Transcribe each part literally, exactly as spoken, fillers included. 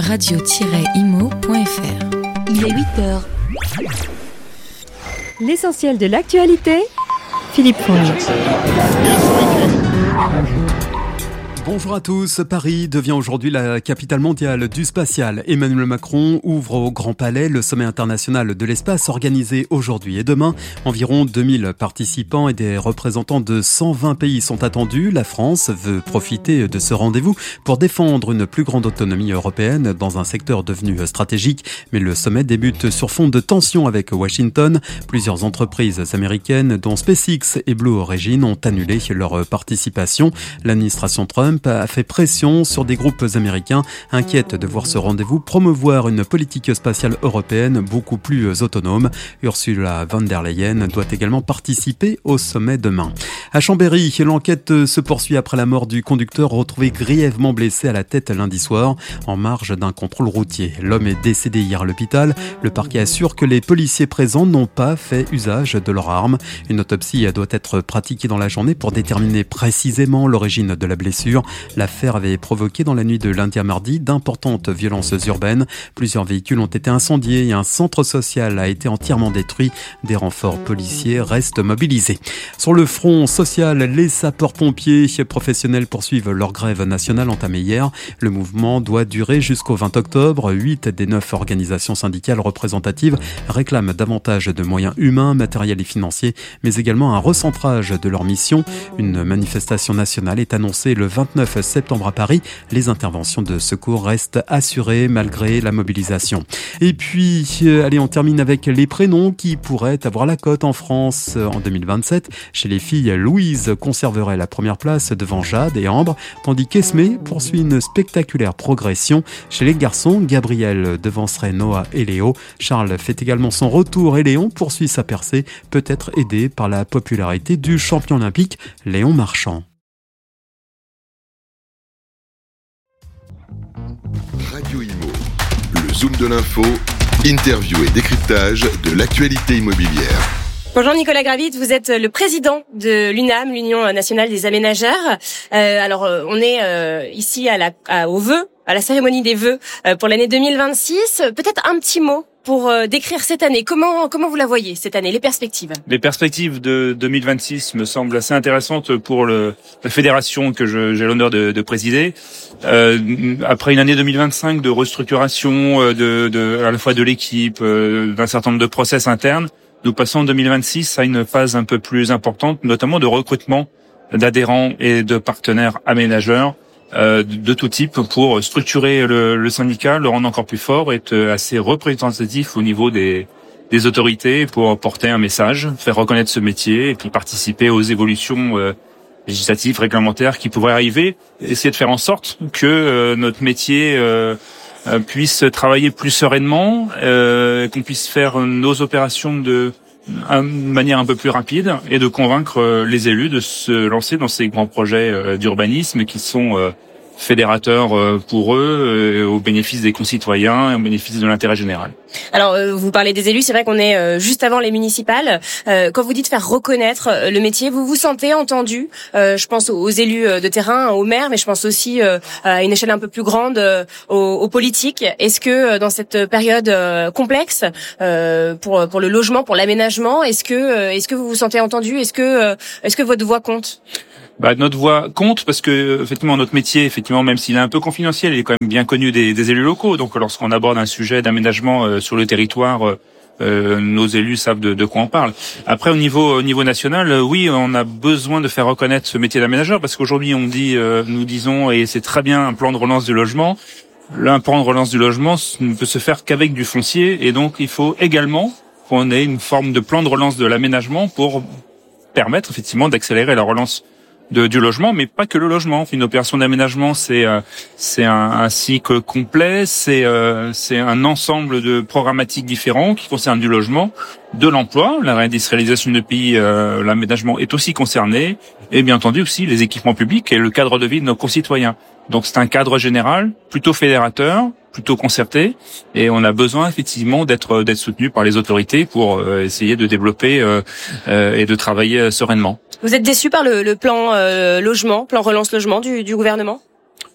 radio tiret imo point f r. Il est huit heures. L'essentiel de l'actualité, Philippe Fournier. Bonjour à tous. Paris devient aujourd'hui la capitale mondiale du spatial. Emmanuel Macron ouvre au Grand Palais le sommet international de l'espace organisé aujourd'hui et demain. Environ deux mille participants et des représentants de cent vingt pays sont attendus. La France veut profiter de ce rendez-vous pour défendre une plus grande autonomie européenne dans un secteur devenu stratégique. Mais le sommet débute sur fond de tensions avec Washington. Plusieurs entreprises américaines, dont SpaceX et Blue Origin, ont annulé leur participation. L'administration Trump a fait pression sur des groupes américains inquiètes de voir ce rendez-vous promouvoir une politique spatiale européenne beaucoup plus autonome. Ursula von der Leyen doit également participer au sommet demain. À Chambéry, l'enquête se poursuit après la mort du conducteur retrouvé grièvement blessé à la tête lundi soir en marge d'un contrôle routier. L'homme est décédé hier à l'hôpital. Le parquet assure que les policiers présents n'ont pas fait usage de leurs armes. Une autopsie doit être pratiquée dans la journée pour déterminer précisément l'origine de la blessure. L'affaire avait provoqué dans la nuit de lundi à mardi d'importantes violences urbaines. Plusieurs véhicules ont été incendiés et un centre social a été entièrement détruit. Des renforts policiers restent mobilisés. Sur le front social, les sapeurs-pompiers professionnels poursuivent leur grève nationale entamée hier. Le mouvement doit durer jusqu'au vingt octobre. Huit des neuf organisations syndicales représentatives réclament davantage de moyens humains, matériels et financiers, mais également un recentrage de leur mission. Une manifestation nationale est annoncée le vingt-neuf septembre à Paris. Les interventions de secours restent assurées malgré la mobilisation. Et puis, euh, allez, on termine avec les prénoms qui pourraient avoir la cote en France en deux mille vingt-sept. Chez les filles, Louise conserverait la première place devant Jade et Ambre, tandis qu'Esmé poursuit une spectaculaire progression. Chez les garçons, Gabriel devancerait Noah et Léo. Charles fait également son retour et Léon poursuit sa percée, peut-être aidé par la popularité du champion olympique Léon Marchand. Radio Imo, le zoom de l'info, interview et décryptage de l'actualité immobilière. Bonjour Nicolas Gravit, vous êtes le président de l'U N A M, l'Union nationale des aménageurs. Euh, alors euh, on est euh, ici à la, à, aux vœux, à la cérémonie des vœux euh, pour l'année deux mille vingt-six. Peut-être un petit mot pour euh, décrire cette année. Comment comment vous la voyez cette année, les perspectives? Les perspectives de deux mille vingt-six me semblent assez intéressantes pour le, la fédération que je, j'ai l'honneur de, de présider. Euh, après une année deux mille vingt-cinq de restructuration de, de à la fois de l'équipe, euh, d'un certain nombre de process internes, nous passons en deux mille vingt-six à une phase un peu plus importante, notamment de recrutement d'adhérents et de partenaires aménageurs euh, de tout type pour structurer le, le syndicat, le rendre encore plus fort, être assez représentatif au niveau des, des autorités pour porter un message, faire reconnaître ce métier et puis participer aux évolutions euh, législatives, réglementaires qui pourraient arriver, essayer de faire en sorte que euh, notre métier euh, euh, puisse travailler plus sereinement, euh, qu'on puisse faire nos opérations de de manière un peu plus rapide et de convaincre euh, les élus de se lancer dans ces grands projets euh, d'urbanisme qui sont euh, fédérateurs euh, pour eux, euh, au bénéfice des concitoyens et au bénéfice de l'intérêt général. Alors, euh, vous parlez des élus, c'est vrai qu'on est euh, juste avant les municipales. Euh, quand vous dites faire reconnaître euh, le métier, vous vous sentez entendu. euh, Je pense aux élus de terrain, aux maires, mais je pense aussi euh, à une échelle un peu plus grande euh, aux, aux politiques. Est-ce que euh, dans cette période euh, complexe euh, pour pour le logement, pour l'aménagement, est-ce que euh, est-ce que vous vous sentez entendu? Est-ce que euh, est-ce que votre voix compte? Bah, notre voix compte parce que effectivement notre métier, effectivement, même s'il est un peu confidentiel, il est quand même bien connu des, des élus locaux. Donc lorsqu'on aborde un sujet d'aménagement euh, sur le territoire, euh, euh, nos élus savent de, de quoi on parle. Après au niveau au niveau national, euh, oui, on a besoin de faire reconnaître ce métier d'aménageur parce qu'aujourd'hui on dit, euh, nous disons, et c'est très bien, un plan de relance du logement. Un plan de relance du logement ne peut se faire qu'avec du foncier et donc il faut également qu'on ait une forme de plan de relance de l'aménagement pour permettre effectivement d'accélérer la relance De, du logement, mais pas que le logement. Une opération d'aménagement, c'est euh, c'est un, un cycle complet, c'est euh, c'est un ensemble de programmatiques différents qui concernent du logement, de l'emploi, la réindustrialisation du pays, euh, l'aménagement est aussi concerné, et bien entendu aussi les équipements publics et le cadre de vie de nos concitoyens. Donc c'est un cadre général, plutôt fédérateur, plutôt concerté, et on a besoin effectivement d'être d'être soutenu par les autorités pour euh, essayer de développer euh, euh, et de travailler euh, sereinement. Vous êtes déçu par le, le plan euh, logement, plan relance logement du, du gouvernement ?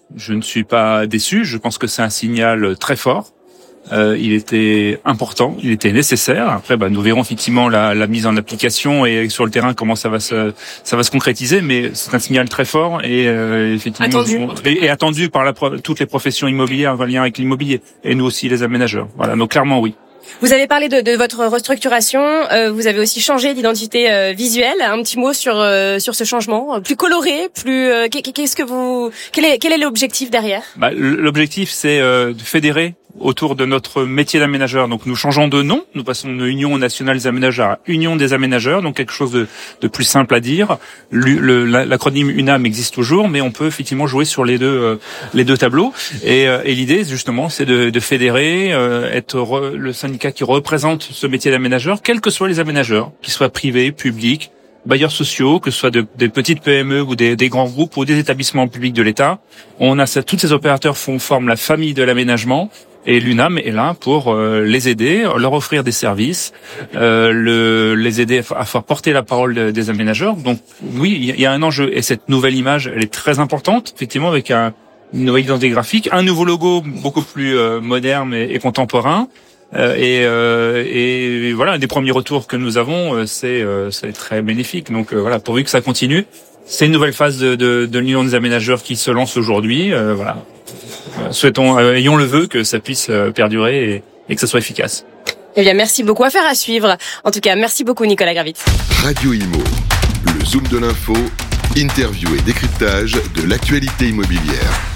Je ne suis pas déçu. Je pense que c'est un signal très fort. Euh, il était important, il était nécessaire. Après, bah, nous verrons effectivement la, la mise en application et sur le terrain comment ça va se, ça va se concrétiser. Mais c'est un signal très fort et euh, effectivement attendu. Et, et attendu par la, toutes les professions immobilières en lien avec l'immobilier et nous aussi les aménageurs. Voilà, donc clairement oui. Vous avez parlé de, de votre restructuration. Euh, vous avez aussi changé d'identité euh, visuelle. Un petit mot sur euh, sur ce changement, plus coloré, plus. Euh, qu'est-ce que vous Quel est quel est l'objectif derrière? Bah, l'objectif, c'est euh, de fédérer autour de notre métier d'aménageur. Donc nous changeons de nom, nous passons de Union nationale des aménageurs à Union des aménageurs, donc quelque chose de, de plus simple à dire. L'acronyme UNAM existe toujours, mais on peut effectivement jouer sur les deux euh, les deux tableaux. Et, euh, et l'idée, justement, c'est de, de fédérer, euh, être re, le syndicat qui représente ce métier d'aménageur, quels que soient les aménageurs, qu'ils soient privés, publics, bailleurs sociaux, que ce soit de, des petites P M E ou des, des grands groupes ou des établissements publics de l'État. On a ça, tous ces opérateurs font forment la famille de l'aménagement. Et l'UNAM est là pour euh, les aider, leur offrir des services, euh, le, les aider à faire porter la parole de, des aménageurs. Donc oui, il y a un enjeu. Et cette nouvelle image, elle est très importante, effectivement, avec un, une nouvelle identité graphique, un nouveau logo beaucoup plus euh, moderne et, et contemporain. Euh, et, euh, et voilà, des premiers retours que nous avons, euh, c'est, euh, c'est très bénéfique. Donc euh, voilà, pourvu que ça continue. C'est une nouvelle phase de, de, de l'Union des aménageurs qui se lance aujourd'hui. Euh, voilà. Souhaitons, euh, ayons le vœu que ça puisse euh, perdurer et, et que ça soit efficace. Eh bien, merci beaucoup. Affaire à suivre. En tout cas, merci beaucoup, Nicolas Gravitz. Radio Imo, le zoom de l'info, interview et décryptage de l'actualité immobilière.